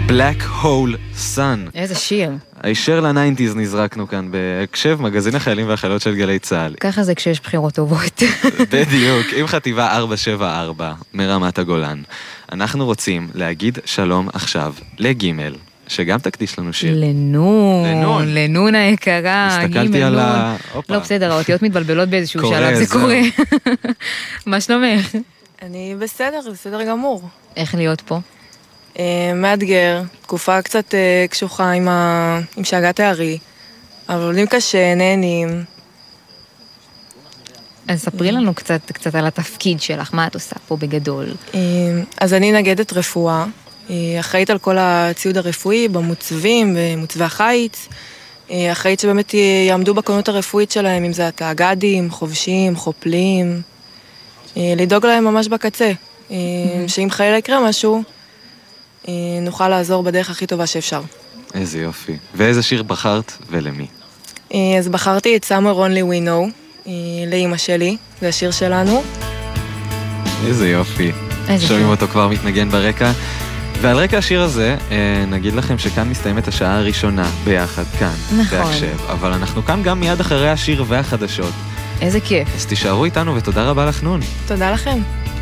Black Hole Sun. איזה שיר. הישר ל-90s נזרקנו כאן בהקשב מגזין החיילים והחיילות של גלי צהל. ככה זה כשיש בחירות טובות. בדיוק, עם חטיבה 474 מרמת הגולן. אנחנו רוצים להגיד שלום עכשיו לגימל, שגם תקדיש לנו שיר. לנון היקרה. הסתכלתי על לא בסדר, האותיות מתבלבלות באיזשהו שלב, זה קורה. מה שלומך? אני בסדר גמור. איך להיות פה? מאתגר, תקופה קצת קשוחה עם שאגת הערי, אבל עולים קשה, נהנים. אז ספרי לנו קצת על התפקיד שלך, מה את עושה פה בגדול? אז אני נגדת רפואה, אחראית על כל הציוד הרפואי במוצבים, במוצבי החיץ, אחראית שבאמת יעמדו בכוננות הרפואית שלהם, אם זה התאגדים, חובשים, חופלים, לדאוג להם ממש בקצה, שאם חיילה יקרה משהו, נוכל לעזור בדרך הכי טובה שאפשר. איזה יופי. ואיזה שיר בחרת ולמי? אז בחרתי את Somewhere Only We Know, לאמא שלי, זה השיר שלנו. איזה יופי. שומעים אותו כבר מתנגן ברקע. ועל רקע השיר הזה, נגיד לכם שכאן מסתיימת השעה הראשונה ביחד, כאן, בהקשב. אבל אנחנו כאן גם מיד אחרי השיר והחדשות. איזה כיף. אז תישארו איתנו ותודה רבה לך נון. תודה לכם.